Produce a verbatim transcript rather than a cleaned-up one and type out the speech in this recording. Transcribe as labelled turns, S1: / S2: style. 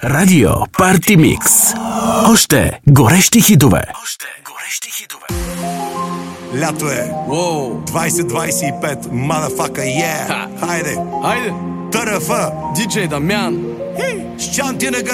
S1: Радио Парти Микс. Още горещи хитове. Още горещи хитове.
S2: Лято е.
S3: Уоу.
S2: двайсет двайсет и пет. Мадафака, е. Хайде.
S3: Хайде.
S2: ТРФ.
S3: Диджей Дамян.
S2: С чанти на